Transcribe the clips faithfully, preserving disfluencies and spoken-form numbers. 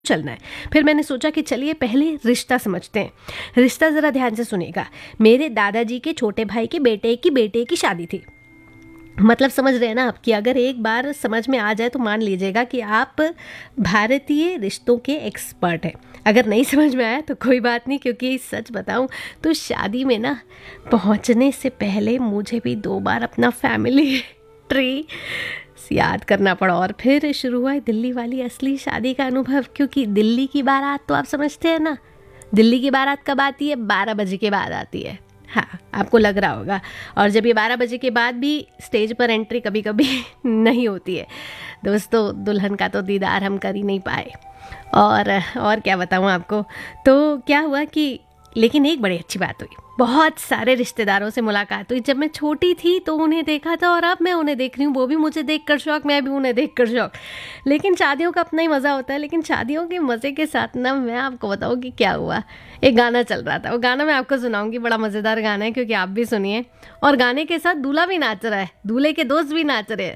चलना है। फिर मैंने सोचा कि चलिए पहले रिश्ता समझते हैं। रिश्ता ज़रा ध्यान से सुनिएगा। मेरे दादाजी के छोटे भाई के बेटे की बेटे की शादी थी। मतलब समझ रहे हैं ना आप कि अगर एक बार समझ में आ जाए तो मान लीजिएगा कि आप भारतीय रिश्तों के एक्सपर्ट हैं। अगर नहीं समझ में आया तो कोई बात नहीं, क्योंकि सच बताऊं तो शादी में ना पहुंचने से पहले मुझे भी दो बार अपना फैमिली ट्री याद करना पड़ा। और फिर शुरू हुआ है दिल्ली वाली असली शादी का अनुभव, क्योंकि दिल्ली की बारात तो आप समझते हैं ना, दिल्ली की बारात कब आती है? बारह बजे के बाद आती है। हाँ, आपको लग रहा होगा। और जब ये बारह बजे के बाद भी स्टेज पर एंट्री कभी कभी नहीं होती है। दोस्तों, दुल्हन का तो दीदार हम कर ही नहीं पाए। और और क्या बताऊँ आपको। तो क्या हुआ कि लेकिन एक बड़ी अच्छी बात हुई, बहुत सारे रिश्तेदारों से मुलाकात हुई। जब मैं छोटी थी तो उन्हें देखा था और अब मैं उन्हें देख रही हूँ, वो भी मुझे देख कर शौक, मैं भी उन्हें देख कर शौक। लेकिन शादियों का अपना ही मज़ा होता है। लेकिन शादियों के मज़े के साथ ना मैं आपको बताऊँ कि क्या हुआ। एक गाना चल रहा था, वो गाना मैं आपको सुनाऊंगी, बड़ा मज़ेदार गाना है, क्योंकि आप भी सुनिए। और गाने के साथ दूल्हा भी नाच रहा है, दूल्हे के दोस्त भी नाच रहे हैं।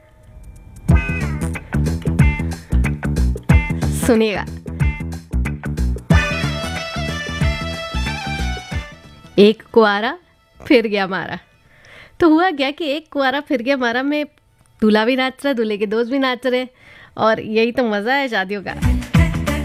सुनिएगा। एक कुआरा फिर गया मारा। तो हुआ क्या कि एक कुआरा फिर गया मारा में दूल्हा भी नाच रहा, दूल्हे के दोस्त भी नाच रहे, और यही तो मज़ा है शादियों का।